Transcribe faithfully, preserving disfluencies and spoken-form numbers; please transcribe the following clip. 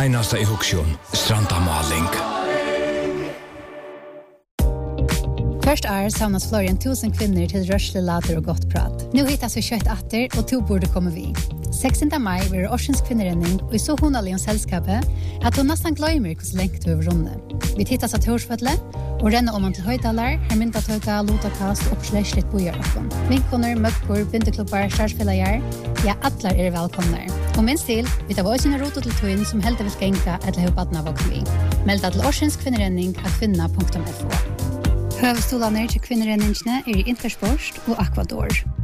Einasta i Huksjon, Strandamaling. Först är samlas Florian tusen kvinnor till rörsle later och gott prat. Nu hittas vi kött atter och to borde komma vi. sextonde maj blir Årsens kvinnerenning och så hon allians sällskapet att hon nästan glömmer hur länge du över runde. Vi tittas att Torsfötle och renna om man till höjdalar, här mynta töka, lotakast och släschligt bojarafton. Vinkoner, möckor, bindeklubbar, startspelare, ja, atlar är välkomna. Och minst till, vi tar våra rotot till tøyen som helt vill skänka eller ihop adna vad vi. Melda till Årsens kvinnerenning av kvinna punkt f o. Høvstolarna til kvinnerenningsne er i Intersport og Aquador.